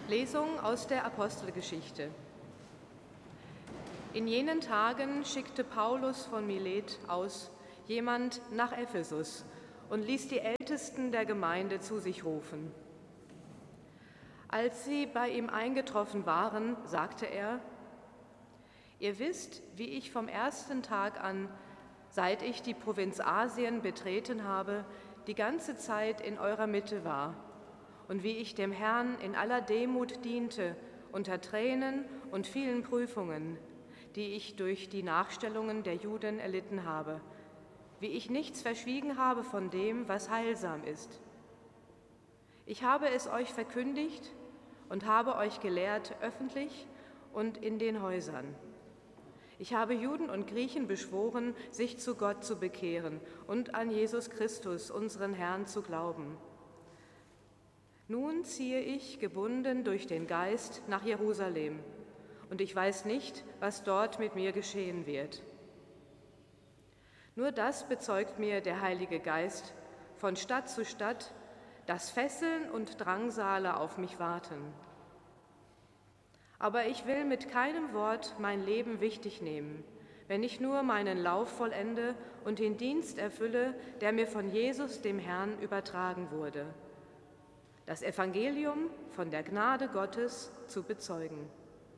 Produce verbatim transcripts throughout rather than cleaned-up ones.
Lesung aus der Apostelgeschichte. In jenen Tagen schickte Paulus von Milet aus jemand nach Ephesus und ließ die Ältesten der Gemeinde zu sich rufen. Als sie bei ihm eingetroffen waren, sagte er: Ihr wisst, wie ich vom ersten Tag an, seit ich die Provinz Asien betreten habe, die ganze Zeit in eurer Mitte war und wie ich dem Herrn in aller Demut diente, unter Tränen und vielen Prüfungen, die ich durch die Nachstellungen der Juden erlitten habe, wie ich nichts verschwiegen habe von dem, was heilsam ist. Ich habe es euch verkündigt und habe euch gelehrt, öffentlich und in den Häusern. Ich habe Juden und Griechen beschworen, sich zu Gott zu bekehren und an Jesus Christus, unseren Herrn, zu glauben. Nun ziehe ich, gebunden durch den Geist, nach Jerusalem, und ich weiß nicht, was dort mit mir geschehen wird. Nur das bezeugt mir der Heilige Geist von Stadt zu Stadt, dass Fesseln und Drangsale auf mich warten. Aber ich will mit keinem Wort mein Leben wichtig nehmen, wenn ich nur meinen Lauf vollende und den Dienst erfülle, der mir von Jesus, dem Herrn, übertragen wurde, das Evangelium von der Gnade Gottes zu bezeugen.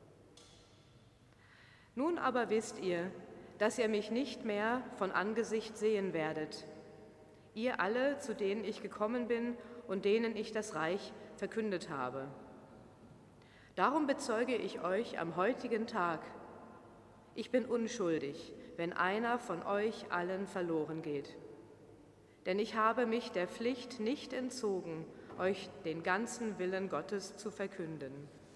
Nun aber wisst ihr, dass ihr mich nicht mehr von Angesicht sehen werdet, ihr alle, zu denen ich gekommen bin und denen ich das Reich verkündet habe. Darum bezeuge ich euch am heutigen Tag: Ich bin unschuldig, wenn einer von euch allen verloren geht. Denn ich habe mich der Pflicht nicht entzogen, euch den ganzen Willen Gottes zu verkünden.